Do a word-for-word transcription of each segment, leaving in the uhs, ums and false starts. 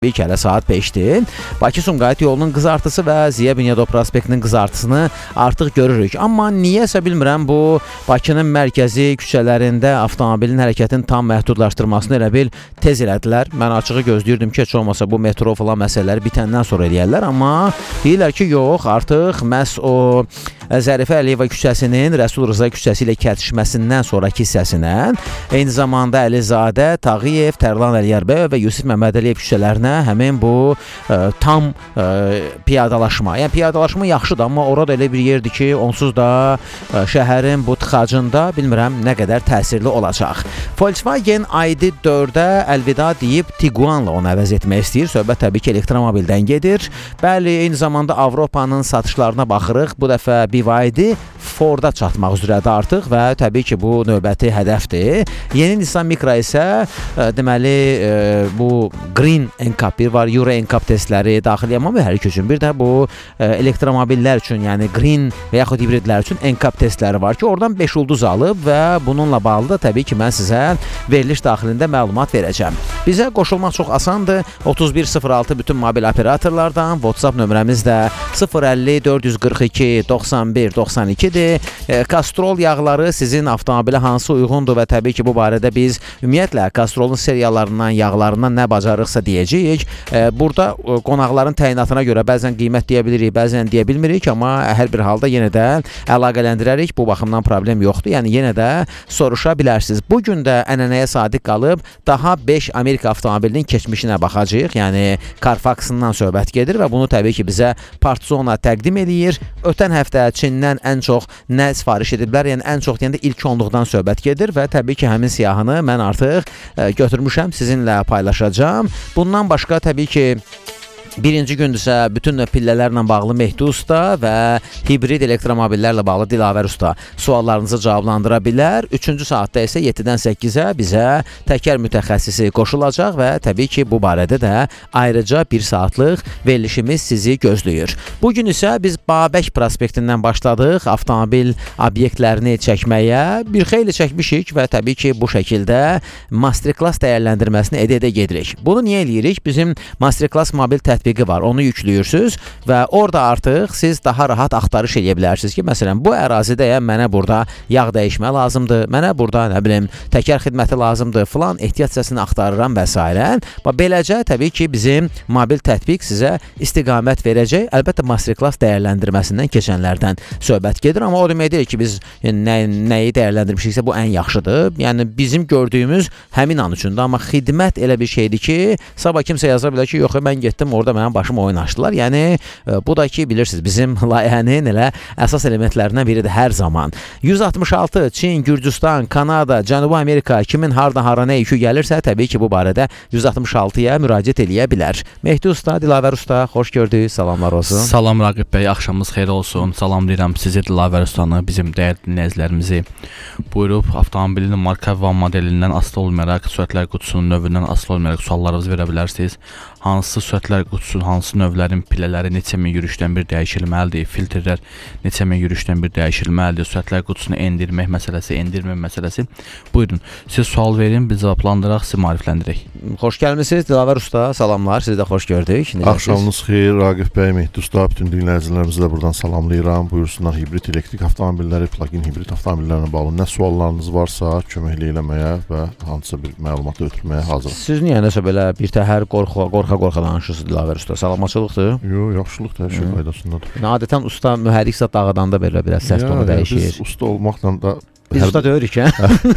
Bir kərə saat beşdir. Bakı-Sumqayıt yolunun qızartısı və Ziya Bünyadov prospektinin qızartısını artıq görürük. Amma niyəsə bilmirəm, bu Bakının mərkəzi küçələrində avtomobilin hərəkətini tam məhdudlaşdırmasını elə bil tez elədilər. Mən açığı gözləyirdim ki, heç olmasa bu metro falan məsələləri bitəndən sonra eləyərlər. Amma deyirlər ki, yox, artıq məhz o Zərifə Əliyeva küçəsinin Rəsul Rıza küçəsi ilə kəsişməsindən sonraki hissəsinə, eyni zamanda Əlizadə, Tağıyev, Tərlan Əliyarbəyov və Yusif Məmmədəliyev küçələrinə həmin bu ə, tam ə, piyadalaşma. Yəni piyadalaşma yaxşıdır, amma orada elə bir yerdir ki, onsuz da ə, şəhərin bu tıxacında bilmirəm nə qədər təsirli olacaq. Volkswagen I D dördə əlvida deyib Tiguanla onu əvəz etmək istəyir. Söhbət təbii ki, elektromobildən gedir. Bəli, eyni zamanda Avropanın satışlarına baxırıq. Bu dəfə B Y D Ford'a çatmaq üzrədir artıq və təbii ki, bu növbəti hədəfdir. Yeni Nissan Micra isə ə, deməli ə, bu Green N C A P bir var, Euro N C A P testləri daxil yaman mühərrik üçün. Bir də bu ə, elektromobillər üçün, yəni Green və yaxud hibridlər üçün N C A P testləri var ki, oradan beş ulduz alıb və bununla bağlı da təbii ki, mən sizə veriliş daxilində məlumat verəcəm. Bizə qoşulmaq çox asandır. otuz bir sıfır altı bütün mobil operatorlardan, WhatsApp nömrəmiz də sıfır əlli dörd yüz qırx iki doxsan bir doxsan ikidir. E, Castrol yağları sizin avtomobilə hansı uyğundur və təbii ki, bu barədə biz ümumiyyətlə Castrolun seriyalarından, yağlarından nə bacarırıqsa deyəcəyik. E, burada e, qonaqların təyinatına görə bəzən qiymət deyə bilirik, bəzən deyə bilmirik, amma hər bir halda yenə də əlaqələndirərik. Bu baxımdan problem yoxdur. Yəni yenə də soruşa bilərsiniz. Bu gün də ənənəyə sadiq qalıb daha beş Amerika avtomobilinin keçmişinə baxacağıq. Yəni Carfax-ından söhbət gedir və bunu təbii ki, bizə Partzona təqdim edir. Ötən həftə Çindən ən çox nə sifariş ediblər? Yəni ən çox deyəndə ilk onluqdan söhbət gedir və təbii ki, həmin siyahını mən artıq ə, götürmüşəm, sizinlə paylaşacağım. Bundan başqa təbii ki, birinci gündürsə bütün pillələrlə bağlı Mehdi Usta və hibrid elektromobillərlə bağlı Dilavər Usta suallarınızı cavablandıra bilər. Üçüncü saatda isə yeddidən səkkizə bizə təkər mütəxəssisi qoşulacaq və təbii ki, bu barədə də ayrıca bir saatlıq verilişimiz sizi gözləyir. Bugün isə biz Babək prospektindən başladıq avtomobil obyektlərini çəkməyə. Bir xeyli çəkmişik və təbii ki, bu şəkildə Masterclass dəyərləndirməsini edə-edə gedirik. Bunu niyə eləyirik? Bizim Masterclass mobil tətbiqi tətbiqi var. Onu yüklüyürsünüz və orada artıq siz daha rahat axtarış edə bilərsiniz ki, məsələn, bu ərazidə mənə burada yağ dəyişmə lazımdır, mənə burada, nə bilim, təkər xidməti lazımdır, filan ehtiyat hissəsini axtarıram və s. Beləcə, təbii ki, bizim mobil tətbiq sizə istiqamət verəcək. Əlbəttə, Masterclass dəyərləndirməsindən keçənlərdən söhbət gedir, amma o demək deyil ki, biz nə, nəyi dəyərləndirmişiksə bu ən yaxşıdır. Yəni, bizim gördüyümüz həmin an üçündür, amma xidmət elə bir şeydir ki, sabah kimsə yaza bilər ki, yox, mən getdim, orada mənim başım oyun açdılar. Yəni, bu da ki, bilirsiniz, bizim layihənin elə əsas elementlərindən biridir hər zaman. yüz altmış altı, Çin, Gürcüstan, Kanada, Cənubi Amerika, kimin harda hara nə yükü gəlirsə, təbii ki, bu barədə yüz altmış altıya müraciət eləyə bilər. Mehdi Usta, Dilavər Usta, xoş gördük, salamlar olsun. Salam Raqib bəy, axşamınız xeyir olsun. Salamlayıram sizi, Dilavər Ustanı, bizim dəyərli dinləyicilərimizi. Buyurub, avtomobilin marka və modelindən asılı olmayaraq, sürətlər qutusunun növündən asılı olmayaraq suallarınızı verə bilərsiniz. Hansı sürətlər qutusunun, hansı növlərin pillələri neçə min yürüşdən bir dəyişilməlidir, filtrlər neçə min yürüşdən bir dəyişilməlidir, sürətlər qutusunu endirmək məsələsi, endirmək məsələsi. Buyurun, siz sual verin, biz cavablandıraq, sizi maarifləndirək. Xoş gəlmisiniz, Dilavər Usta, salamlar, sizi də xoş gördük. Axşamınız xeyir, Raqib bəy, Mehdi Usta, bütün dinləyicilərimizi də buradan salamlayıram. Buyursunlar, hibrid elektrik avtomobilləri, plug-in hibrid avtomobillərlə bağlı nə suallarınız varsa, kömək eləməyə və hansısa bir məlumat ötürməyə hazırım. Siz niyə nəsə belə bir təhər qorxa, qorxa qorxa danışırsınız, Dilavər Usta? Salamaçılıqdır? Yox, yaxşılıqdır, hər şey faydasındadır. Adətən usta mühərrik zat dağıdanda belə biraz səs tonu dəyişir. Biz usta olmaqla da Biz usta deyirik, hə?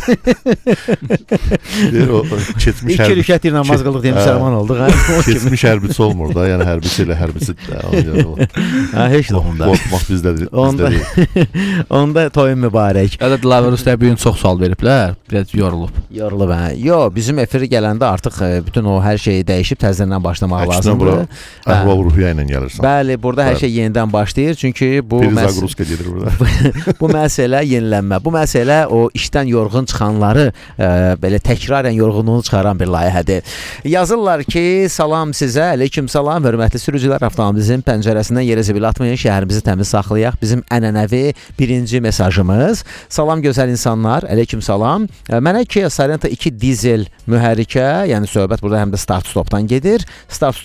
Keçmiş İki rükət ilə namaz qıldıq deyə müsəlman olduq, hə? Keçmiş hərbiçi olmur da, yəni hərbiçi ilə hərbiçi də. Hə, heç də onda. Qorxmaq bizdədir. Onda toyun mübarək. Hələ Dilavər Ustaya bir gün çox sual veriblər, biraz yorulub. Yorulub, hə? Yox, bizim efiri gələndə artıq bütün o hər şey dəyişib, təzədən başlamaq lazımdır. Əhval-ruhiyyə ilə gəlirsən. Bəli, burada hər şey yenidən başlayır, çünkü bu Perizagruska gedir burada. Bu məsələ yenilənmə. Bu məsələ belə o işdən yorğun çıxanları ə, belə təkrarən yorğunluğunu çıxaran bir layihədir. Yazırlar ki, salam sizə, aleyküm salam, hörmətli sürücülər, avtomobilimizin pəncərəsindən yerə zibil atmayın, şəhərimizi təmiz saxlayaq. Bizim ənənəvi birinci mesajımız. Salam gözəl insanlar, aleyküm salam. Mənə Kia Sorento iki dizel mühərrikə, yəni söhbət burada həm də start-stopdan gedir. Start